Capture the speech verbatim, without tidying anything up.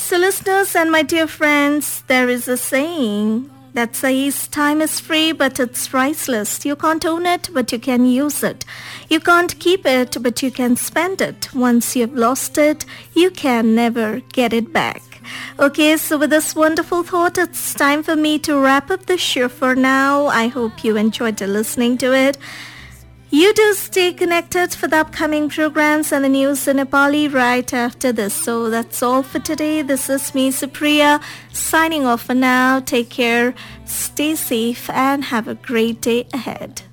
So listeners and my dear friends, there is a saying that says time is free but it's priceless. You can't own it but you can use it. You can't keep it but you can spend it. Once you've lost it, you can never get it back. Okay, so with this wonderful thought, it's time for me to wrap up the show for now. I hope you enjoyed listening to it. You do stay connected for the upcoming programs and the news in Nepali right after this. So that's all for today. This is me, Supriya, signing off for now. Take care, stay safe, and have a great day ahead.